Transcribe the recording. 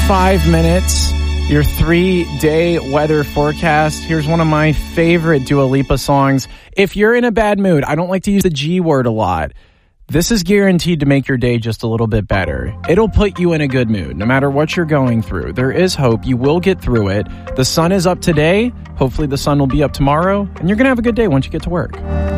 5 minutes, your 3-day weather forecast. Here's one of my favorite Dua Lipa songs. If you're in a bad mood, I don't like to use the G word a lot. This is guaranteed to make your day just a little bit better. It'll put you in a good mood, no matter what you're going through. There is hope. You will get through it. The sun is up today. Hopefully the sun will be up tomorrow, and you're going to have a good day once you get to work.